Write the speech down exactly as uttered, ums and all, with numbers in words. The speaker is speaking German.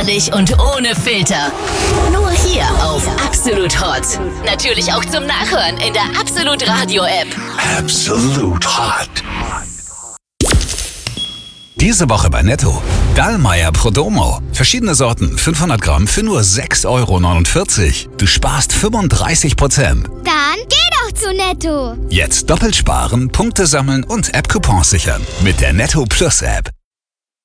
Ehrlich und ohne Filter. Nur hier auf Absolut Hot. Natürlich auch zum Nachhören in der Absolut Radio App. Absolut Hot. Diese Woche bei Netto. Dallmayr Prodomo. Verschiedene Sorten, fünfhundert Gramm für nur sechs Euro neunundvierzig. Du sparst fünfunddreißig Prozent. Dann geh doch zu Netto. Jetzt doppelt sparen, Punkte sammeln und App-Coupons sichern. Mit der Netto Plus App.